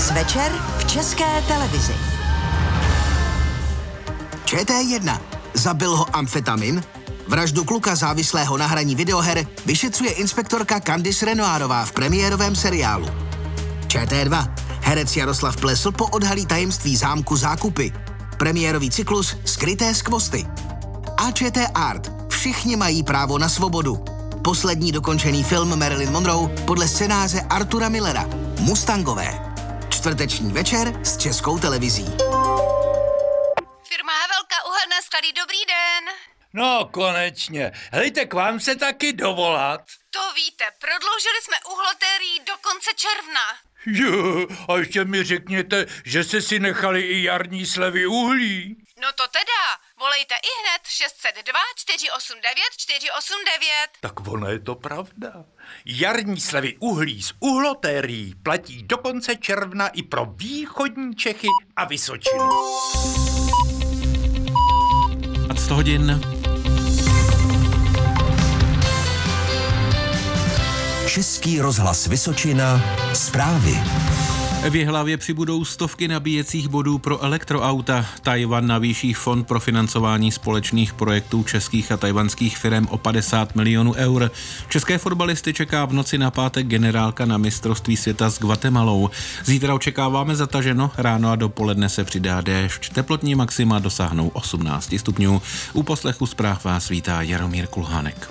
Dnes večer v České televizi. ČT1. Zabil ho amfetamin? Vraždu kluka závislého na hraní videoher vyšetřuje inspektorka Candice Renoirová v premiérovém seriálu. ČT2. Herec Jaroslav Plesl poodhalí tajemství zámku Zákupy. Premiérový cyklus Skryté skvosty. A ČT Art. Všichni mají právo na svobodu. Poslední dokončený film Marilyn Monroe podle scénáře Artura Millera. Mustangové. Čtvrteční večer s Českou televizí. Firma Havelka, uhelné sklady, dobrý den. No, konečně. Hejte, k vám se taky dovolat. To víte, prodloužili jsme uhlotérii do konce června. Jo, a ještě mi řekněte, že jste si nechali i jarní slevy uhlí. No to teda, volejte ihned 602 489 489. Tak ono je to pravda. Jarní slevy uhlí z uhlotérií platí do konce června i pro východní Čechy a Vysočinu. 100 hodin. Český rozhlas Vysočina. Zprávy. V Jihlavě přibudou stovky nabíjecích bodů pro elektroauta. Tchaj-wan navýší fond pro financování společných projektů českých a tajvanských firem o 50 milionů eur. České fotbalisty čeká v noci na pátek generálka na mistrovství světa s Guatemalou. Zítra očekáváme zataženo, ráno a dopoledne se přidá déšť. Teplotní maxima dosáhnou 18 stupňů. U poslechu zpráv vás vítá Jaromír Kulhánek.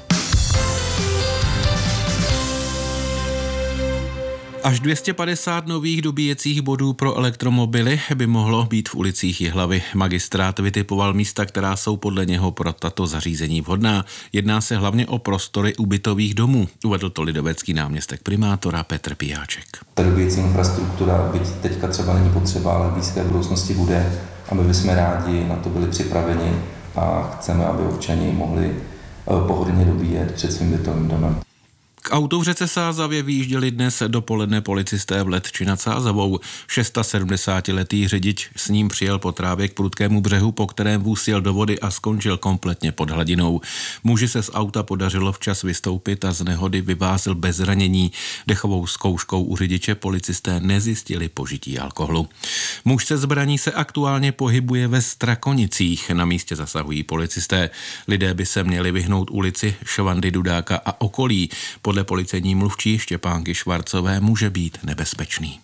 Až 250 nových dobíjecích bodů pro elektromobily by mohlo být v ulicích Jihlavy. Magistrát vytipoval místa, která jsou podle něho pro tato zařízení vhodná. Jedná se hlavně o prostory ubytových domů, uvedl to lidovecký náměstek primátora Petr Pijáček. Ta dobíjecí infrastruktura, byť teďka třeba není potřeba, ale v blízké budoucnosti bude, a my bychom rádi na to byli připraveni a chceme, aby občani mohli pohodlně dobíjet před svým bytovým domem. K autu v řece Sázavě vyjížděli dnes dopoledne policisté v Letči nad Sázavou. 76letý řidič s ním přijel po trávě k prudkému břehu, po kterém vůz jel do vody a skončil kompletně pod hladinou. Muži se z auta podařilo včas vystoupit a z nehody vyvázl bez zranění. Dechovou zkouškou u řidiče policisté nezjistili požití alkoholu. Muž se zbraní se aktuálně pohybuje ve Strakonicích. Na místě zasahují policisté. Lidé by se měli vyhnout ulici Švandy Dudáka a okolí. Podle policejní mluvčí Štěpánky Švarcové může být nebezpečný.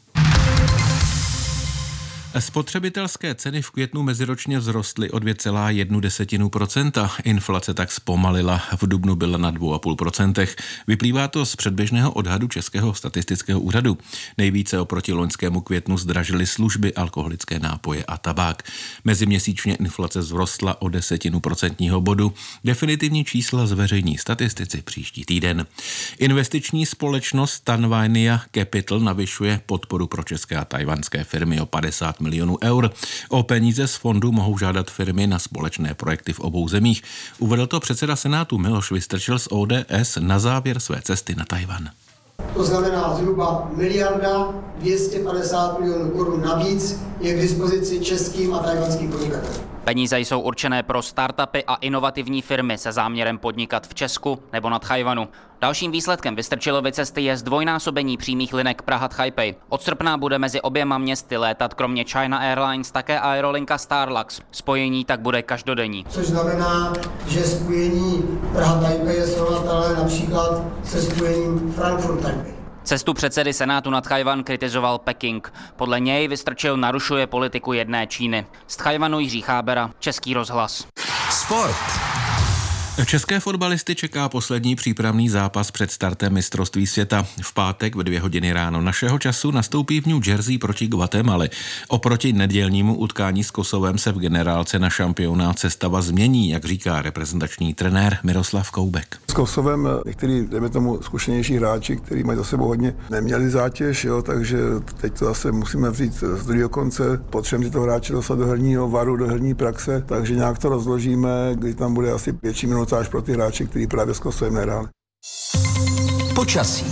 Spotřebitelské ceny v květnu meziročně vzrostly o 2,1%. Inflace tak zpomalila, v dubnu byla na 2,5%. Vyplývá to z předběžného odhadu Českého statistického úřadu. Nejvíce oproti loňskému květnu zdražily služby, alkoholické nápoje a tabák. Meziměsíčně inflace vzrostla o 0,1% bodu. Definitivní čísla zveřejní statistici příští týden. Investiční společnost Tanvania Capital navyšuje podporu pro české a tajvanské firmy o 50 milionů eur. O peníze z fondu mohou žádat firmy na společné projekty v obou zemích. Uvedl to předseda Senátu Miloš Vystrčil z ODS na závěr své cesty na Tchaj-wan. To znamená zhruba 1 250 milionů korun navíc je k dispozici českým a tajvanským podnikatelům. Peníze jsou určené pro startupy a inovativní firmy se záměrem podnikat v Česku nebo na Tchaj-wanu. Dalším výsledkem Vystrčilovy cesty je zdvojnásobení přímých linek Praha-Taipei. Od srpna bude mezi oběma městy létat kromě China Airlines také aerolinka Starlux. Spojení tak bude každodenní. Což znamená, že spojení Praha-Taipei je srovnatelné například se spojením Frankfurt-Taipei. Cestu předsedy Senátu na Tchaj-wan kritizoval Peking. Podle něj Vystrčil narušuje politiku jedné Číny. Z Tchaj-wanu Jiří Chábera, Český rozhlas. Sport. České fotbalisty čeká poslední přípravný zápas před startem mistrovství světa. V pátek v 2 hodiny ráno našeho času nastoupí v New Jersey proti Guatemale. Oproti nedělnímu utkání s Kosovem se v generálce na šampionát sestava změní, jak říká reprezentační trenér Miroslav Koubek. S Kosovem některý, dejme tomu, zkušenější hráči, kteří mají za sebou hodně, neměli zátěž, takže teď to zase musíme vzít z druhého konce. Potřebujeme tyto hráče dostat do herního varu, do herní praxe, takže nějak to rozložíme, kdy tam bude asi 5 minut až pro ty hráče, kteří právě s Kosovem nehráli. Počasí.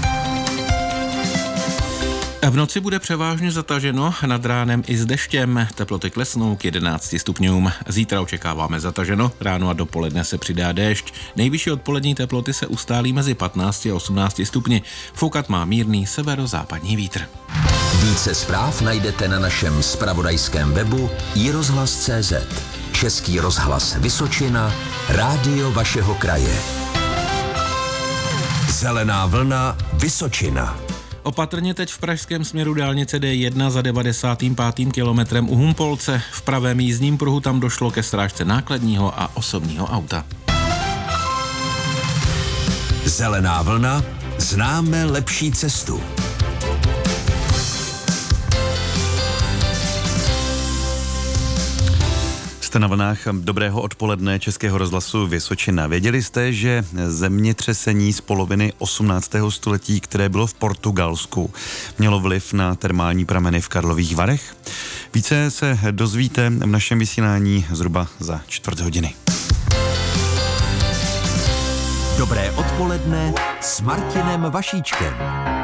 V noci bude převážně zataženo, nad ránem i s deštěm. Teploty klesnou k 11 stupňům. Zítra očekáváme zataženo, ráno a dopoledne se přidá déšť. Nejvyšší odpolední teploty se ustálí mezi 15 a 18 stupni. Foukat má mírný severozápadní vítr. Více zpráv najdete na našem zpravodajském webu iRozhlas.cz. Český rozhlas Vysočina, rádio vašeho kraje. Zelená vlna Vysočina. Opatrně teď v pražském směru dálnice D1 za 95. kilometrem u Humpolce. V pravém jízdním pruhu tam došlo ke srážce nákladního a osobního auta. Zelená vlna, známe lepší cestu. Jste na vlnách dobrého odpoledne Českého rozhlasu Vysočina. Věděli jste, že zemětřesení z poloviny 18. století, které bylo v Portugalsku, mělo vliv na termální prameny v Karlových Varech? Více se dozvíte v našem vysílání zhruba za 4 hodiny. Dobré odpoledne s Martinem Vašíčkem.